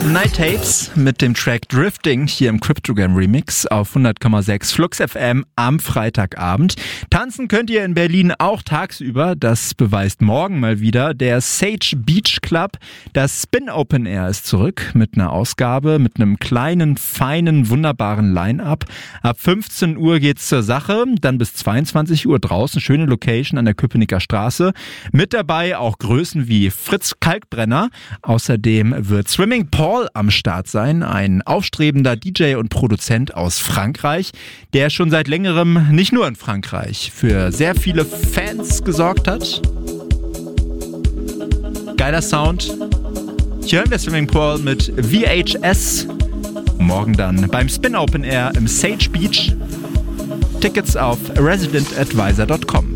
Night Tapes mit dem Track Drifting hier im Cryptogram Remix auf 100,6 Flux FM am Freitagabend. Tanzen könnt ihr in Berlin auch tagsüber, das beweist morgen mal wieder der Sage Beach Club. Das Spin Open Air ist zurück mit einer Ausgabe, mit einem kleinen, feinen, wunderbaren Line-Up. Ab 15 Uhr geht's zur Sache, dann bis 22 Uhr draußen, schöne Location an der Köpenicker Straße. Mit dabei auch Größen wie Fritz Kalkbrenner. Außerdem wird Swimming Paul am Start sein, ein aufstrebender DJ und Produzent aus Frankreich, der schon seit längerem nicht nur in Frankreich für sehr viele Fans gesorgt hat. Geiler Sound. Hier hören wir Swimming Paul mit VHS. Morgen dann beim Spin Open Air im Sage Beach. Tickets auf residentadvisor.com.